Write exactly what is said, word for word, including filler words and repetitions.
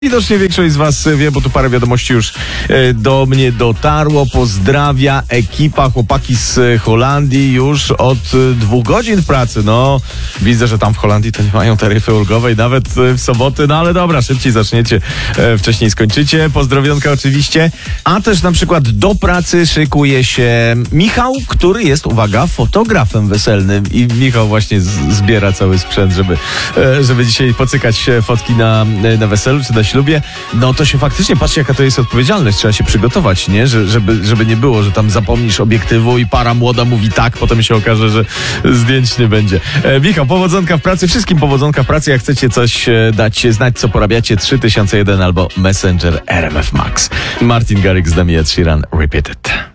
Widocznie większość z was wie, bo tu parę wiadomości już e, do mnie dotarło. Pozdrawia ekipa, chłopaki z Holandii już od e, dwóch godzin w pracy. No, widzę, że tam w Holandii to nie mają taryfy ulgowej nawet e, w soboty, no ale dobra, szybciej zaczniecie, e, wcześniej skończycie. Pozdrowionka oczywiście. A też na przykład do pracy szykuje się Michał, który jest, uwaga, fotografem weselnym i Michał właśnie z- zbiera cały sprzęt, żeby, e, żeby dzisiaj pocykać e, fotki na, e, na weselu czy na ślubie. No to się faktycznie, patrzcie jaka to jest odpowiedzialność, trzeba się przygotować, nie? Że, żeby, żeby nie było, że tam zapomnisz obiektywu i para młoda mówi tak, potem się okaże, że zdjęć nie będzie. E, Michał, powodzonka w pracy, wszystkim powodzonka w pracy, jak chcecie coś e, dać znać, co porabiacie, trzy tysiące jeden albo Messenger R M F Max. Martin Garrix z nami, Ed Sheeran, Repeat It.